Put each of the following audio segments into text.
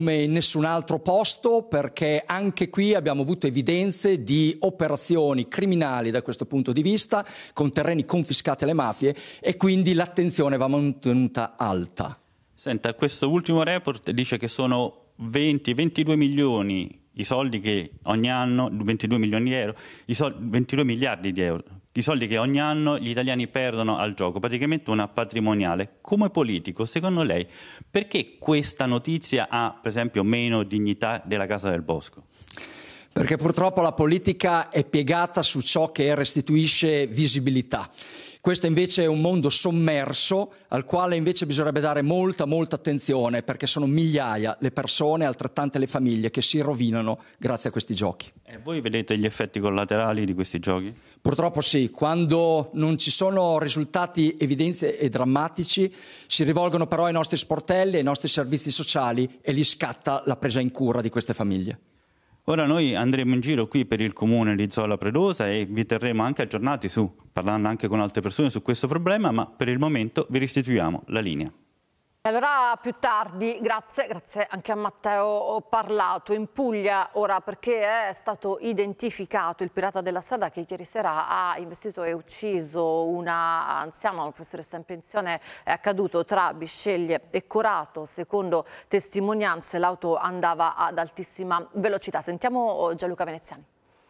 come in nessun altro posto, perché anche qui abbiamo avuto evidenze di operazioni criminali da questo punto di vista, con terreni confiscati alle mafie, e quindi l'attenzione va mantenuta alta. Senta, questo ultimo report dice che sono 22 milioni i soldi che ogni anno, 22 milioni di euro, 22 miliardi di euro, i soldi che ogni anno gli italiani perdono al gioco, praticamente una patrimoniale. Come politico, secondo lei, perché questa notizia ha, per esempio, meno dignità della Casa del Bosco? Perché purtroppo la politica è piegata su ciò che restituisce visibilità. Questo invece è un mondo sommerso al quale invece bisognerebbe dare molta attenzione, perché sono migliaia le persone, altrettante le famiglie, che si rovinano grazie a questi giochi. E voi vedete gli effetti collaterali di questi giochi? Purtroppo sì, quando non ci sono risultati evidenti e drammatici si rivolgono però ai nostri sportelli, ai nostri servizi sociali, e lì scatta la presa in cura di queste famiglie. Ora noi andremo in giro qui per il comune di Zola Predosa e vi terremo anche aggiornati parlando anche con altre persone su questo problema, ma per il momento vi restituiamo la linea. Allora più tardi, grazie anche a Matteo, ho parlato in Puglia ora perché è stato identificato il pirata della strada che ieri sera ha investito e ucciso una anziana, una professoressa in pensione. È accaduto tra Bisceglie e Corato, secondo testimonianze l'auto andava ad altissima velocità. Sentiamo Gianluca Veneziani.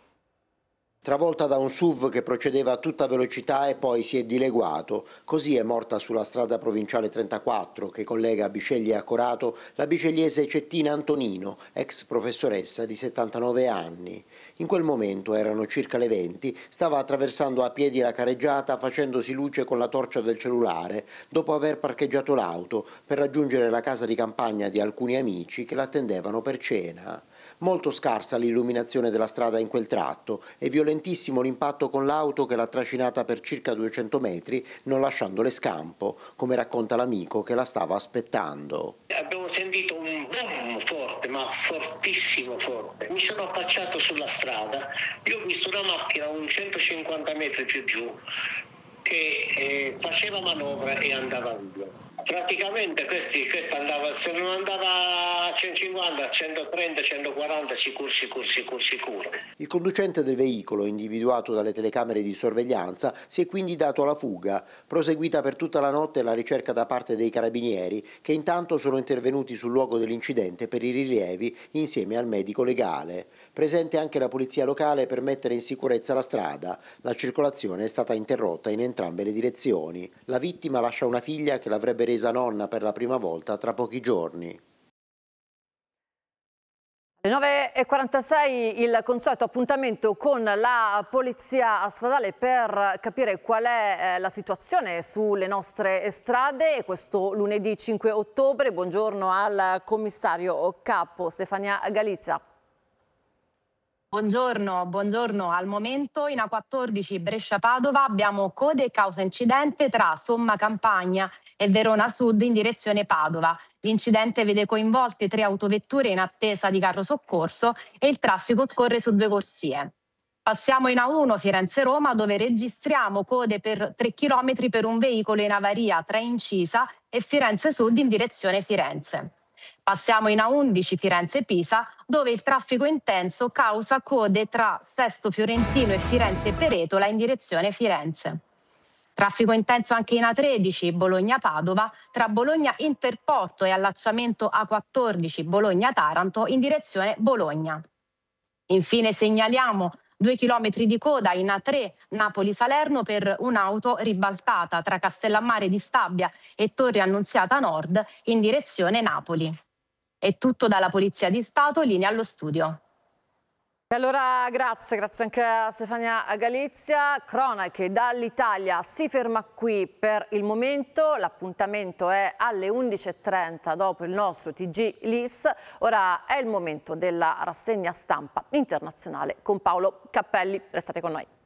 Travolta da un SUV che procedeva a tutta velocità e poi si è dileguato. Così è morta sulla strada provinciale 34 che collega Bisceglie a Corato la bicegliese Cettina Antonino, ex professoressa di 79 anni. In quel momento, erano circa le 20, stava attraversando a piedi la careggiata facendosi luce con la torcia del cellulare dopo aver parcheggiato l'auto per raggiungere la casa di campagna di alcuni amici che l'attendevano per cena. Molto scarsa l'illuminazione della strada in quel tratto e violentissimo l'impatto con l'auto che l'ha trascinata per circa 200 metri, non lasciandole scampo, come racconta l'amico che la stava aspettando. Abbiamo sentito un boom forte, ma fortissimo forte. Mi sono affacciato sulla strada, io ho visto una macchina un 150 metri più giù che faceva manovra e andava via. Praticamente questa andava, se non andava a 150, 130, 140, sicuro. Il conducente del veicolo, individuato dalle telecamere di sorveglianza, si è quindi dato alla fuga, proseguita per tutta la notte la ricerca da parte dei carabinieri, che intanto sono intervenuti sul luogo dell'incidente per i rilievi insieme al medico legale. Presente anche la polizia locale per mettere in sicurezza la strada. La circolazione è stata interrotta in entrambe le direzioni. La vittima lascia una figlia che l'avrebbe resa nonna per la prima volta tra pochi giorni. Alle 9:46 il consueto appuntamento con la polizia stradale per capire qual è la situazione sulle nostre strade questo lunedì 5 ottobre. Buongiorno al commissario capo Stefania Galizia. Buongiorno. Al momento in A14 Brescia-Padova abbiamo code causa incidente tra Somma Campagna e Verona Sud in direzione Padova. L'incidente vede coinvolte 3 autovetture in attesa di carro soccorso e il traffico scorre su 2 corsie. Passiamo in A1 Firenze-Roma dove registriamo code per 3 km per un veicolo in avaria tra Incisa e Firenze Sud in direzione Firenze. Passiamo in A11 Firenze-Pisa dove il traffico intenso causa code tra Sesto Fiorentino e Firenze Peretola in direzione Firenze. Traffico intenso anche in A13 Bologna-Padova tra Bologna Interporto e allacciamento A14 Bologna-Taranto in direzione Bologna. Infine segnaliamo 2 chilometri di coda in A3 Napoli-Salerno per un'auto ribaltata tra Castellammare di Stabia e Torre Annunziata Nord in direzione Napoli. È tutto dalla Polizia di Stato, linea allo studio. E allora grazie anche a Stefania Galizia. Cronache dall'Italia si ferma qui per il momento, l'appuntamento è alle 11:30 dopo il nostro TG LIS. Ora è il momento della rassegna stampa internazionale con Paolo Cappelli, restate con noi.